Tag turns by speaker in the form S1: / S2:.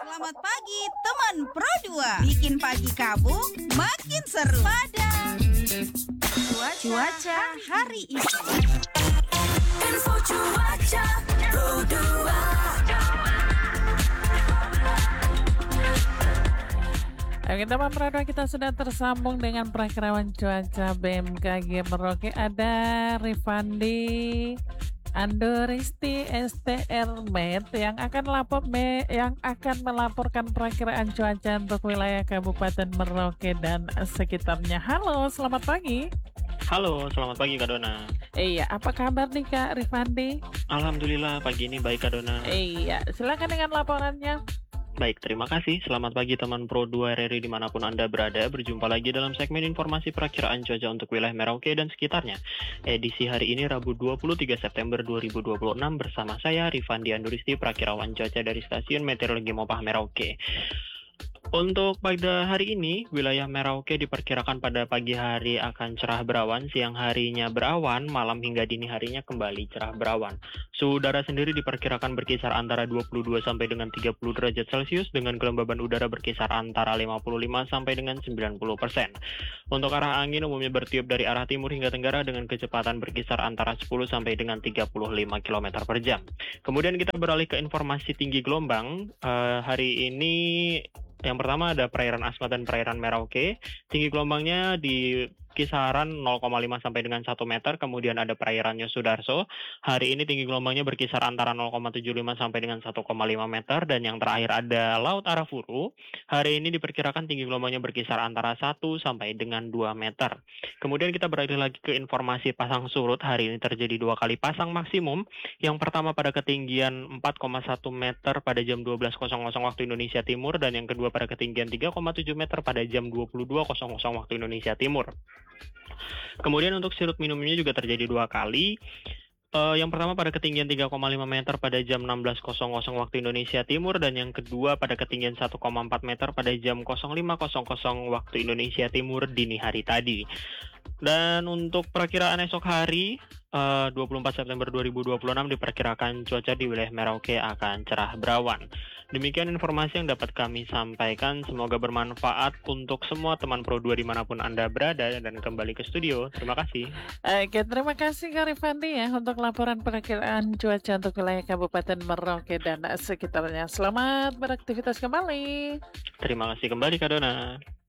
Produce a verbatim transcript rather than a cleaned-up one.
S1: Selamat pagi teman Pro dua. Bikin pagi kamu makin seru pada cuaca, cuaca hari ini.
S2: Info cuaca Pro dua.
S3: Oke teman Pro dua, kita sudah tersambung dengan perakirawan cuaca B M K G Merauke. Ada Rifandi Andoristi S T R Met yang akan lapor me, yang akan melaporkan perakiraan cuaca untuk wilayah Kabupaten Merauke dan sekitarnya. Halo, selamat pagi.
S4: Halo, selamat pagi Kak Dona.
S3: Iya, apa kabar nih Kak Rifandi?
S4: Alhamdulillah pagi ini baik Kak Dona.
S3: Iya, silakan dengan laporannya.
S4: Baik, terima kasih. Selamat pagi teman Pro dua R R I dimanapun Anda berada. Berjumpa lagi dalam segmen informasi perakiraan cuaca untuk wilayah Merauke dan sekitarnya. Edisi hari ini Rabu dua puluh tiga September dua ribu dua puluh enam bersama saya Rifandi Anduristi, perakirawan cuaca dari Stasiun Meteorologi Mopah Merauke. Untuk pada hari ini, wilayah Merauke diperkirakan pada pagi hari akan cerah berawan, siang harinya berawan, malam hingga dini harinya kembali cerah berawan. Suhu udara sendiri diperkirakan berkisar antara dua puluh dua sampai dengan tiga puluh derajat Celcius dengan kelembaban udara berkisar antara lima puluh lima sampai dengan sembilan puluh persen. Untuk arah angin umumnya bertiup dari arah timur hingga tenggara dengan kecepatan berkisar antara sepuluh sampai dengan tiga puluh lima kilometer per jam. Kemudian kita beralih ke informasi tinggi gelombang. Uh, hari ini yang pertama ada perairan Asmat dan perairan Merauke. Tinggi gelombangnya di kisaran nol koma lima sampai dengan satu meter. Kemudian ada perairan Yosudarso. Hari ini tinggi gelombangnya berkisar antara nol koma tujuh lima sampai dengan satu koma lima meter. Dan yang terakhir ada Laut Arafuru. Hari ini diperkirakan tinggi gelombangnya berkisar antara satu sampai dengan dua meter. Kemudian kita beralih lagi ke informasi pasang surut. Hari ini terjadi dua kali pasang maksimum. Yang pertama pada ketinggian empat koma satu meter pada jam dua belas waktu Indonesia Timur. Dan yang kedua pada ketinggian tiga koma tujuh meter pada jam dua puluh dua waktu Indonesia Timur. Kemudian untuk sirut minumnya juga terjadi dua kali. Uh, yang pertama pada ketinggian tiga koma lima meter pada jam enam belas waktu Indonesia Timur. Dan yang kedua pada ketinggian satu koma empat meter pada jam nol lima waktu Indonesia Timur dini hari tadi. Dan untuk perakiraan esok hari, uh, dua puluh empat September dua ribu dua puluh enam diperkirakan cuaca di wilayah Merauke akan cerah berawan. Demikian informasi yang dapat kami sampaikan. Semoga bermanfaat untuk semua teman Pro dua dimanapun Anda berada. Dan kembali ke studio. Terima kasih.
S3: Oke, terima kasih Kak Rifandi ya untuk laporan perakiraan cuaca untuk wilayah Kabupaten Merauke dan sekitarnya. Selamat beraktivitas kembali.
S4: Terima kasih kembali Kak Dona.